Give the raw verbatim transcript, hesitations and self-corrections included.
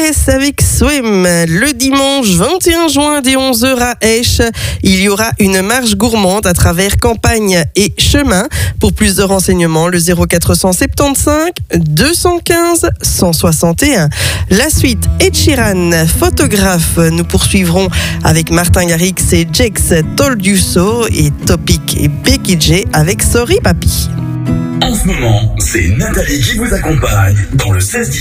Yes avec Swim. Le dimanche vingt et un juin dès onze heures à Esch, il y aura une marche gourmande à travers campagne et chemin. Pour plus de renseignements, le zéro quatre cent soixante-quinze deux cent quinze cent soixante et un. La suite, Ed Sheeran, photographe. Nous poursuivrons avec Martin Garrix et Jex, Told You So, et Topic et Becky J avec Sorry Papi. En ce moment, c'est Nathalie qui vous accompagne dans le seize dix.